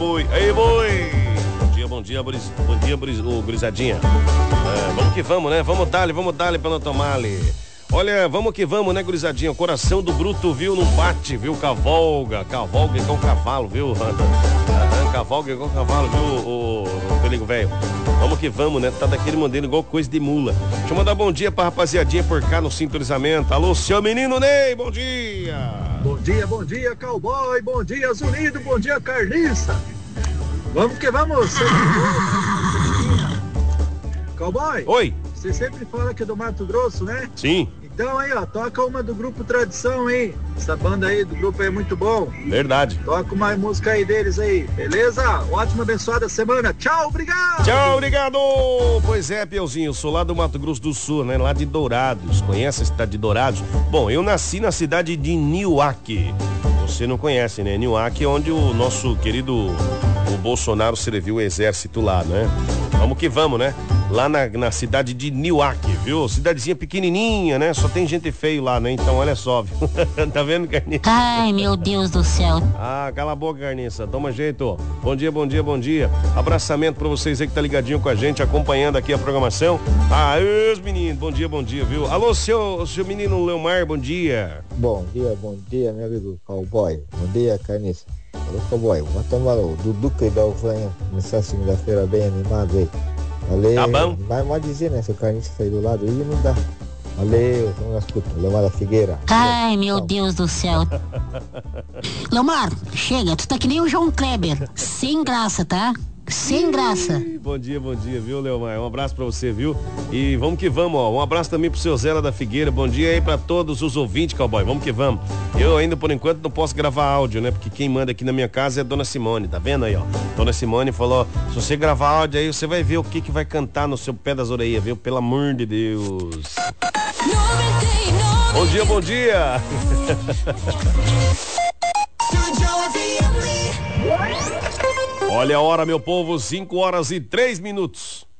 boi. Aí, boi. Bom dia, gurizadinha. Vamos que vamos, né? Vamos dar-lhe pra não tomar-lhe. Olha, vamos que vamos, né, gurizadinha? O coração do bruto, viu, não bate, viu? Cavalga igual cavalo, viu? Cavalga igual cavalo, viu, o perigo velho? Vamos que vamos, né? Tá daquele modelo igual coisa de mula. Deixa eu mandar bom dia pra rapaziadinha por cá no sintonizamento. Alô, seu menino Ney, bom dia! Bom dia, cowboy, bom dia, Zunido, bom dia, Carniça. Vamos que vamos, cowboy. Oi. Você sempre fala que é do Mato Grosso, né? Sim. Então aí, ó, toca uma do grupo Tradição, hein? Essa banda aí do grupo aí é muito bom. Verdade. Toca uma música aí deles aí, beleza? Ótima, abençoada semana. Tchau, obrigado! Tchau, obrigado! Pois é, Piauzinho, eu sou lá do Mato Grosso do Sul, né? Lá de Dourados. Conhece a cidade de Dourados? Bom, eu nasci na cidade de Niuaque. Você não conhece, né? Niuaque é onde o nosso querido o Bolsonaro serviu o exército lá, né? Vamos que vamos, né? Lá na cidade de Niuaque, viu? Cidadezinha pequenininha, né? Só tem gente feio lá, né? Então olha só, viu? Tá vendo, Carniça? Ai, meu Deus do céu. Ah, cala a boca, Carniça. Toma jeito. Bom dia, bom dia, bom dia. Abraçamento pra vocês aí que tá ligadinho com a gente, acompanhando aqui a programação. Ah, os meninos, bom dia, viu? Alô, seu menino Leomar, bom dia. Bom dia, meu amigo cowboy. Bom dia, Carniça. Alô, cowboy. Vamos tomar o Duduca e Dalvanha. Começar segunda-feira bem animado aí. Valeu. Tá bom. Vai mal dizer, né? Se o Carniça sair do lado aí, não dá. Valeu, vamos nas putas. Leomar da Figueira. Ai, meu Deus do céu. Leomar, chega, tu tá que nem o João Kleber. Sem graça, tá? Sem graça. Bom dia, viu, Leomar? Um abraço pra você, viu? E vamos que vamos, ó. Um abraço também pro seu Zé lá da Figueira. Bom dia aí pra todos os ouvintes, cowboy. Vamos que vamos. Eu ainda, por enquanto, não posso gravar áudio, né? Porque quem manda aqui na minha casa é a Dona Simone, tá vendo aí, ó? Dona Simone falou, se você gravar áudio aí, você vai ver o que vai cantar no seu pé das orelhas, viu? Pelo amor de Deus. Bom dia. Olha a hora, meu povo, 5 horas e 3 minutos.